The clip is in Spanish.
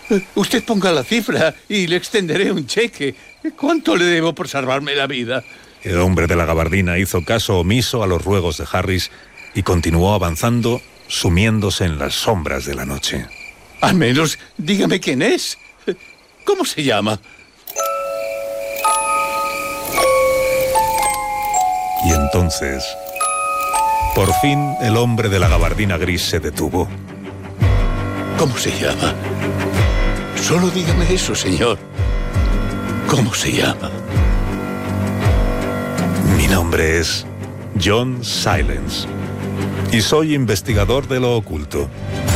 Usted ponga la cifra y le extenderé un cheque. ¿Cuánto le debo por salvarme la vida? El hombre de la gabardina hizo caso omiso a los ruegos de Harris y continuó avanzando, sumiéndose en las sombras de la noche. Al menos dígame quién es. ¿Cómo se llama? Y entonces, por fin, el hombre de la gabardina gris se detuvo. ¿Cómo se llama? Solo dígame eso, señor. ¿Cómo se llama? Mi nombre es John Silence y soy investigador de lo oculto.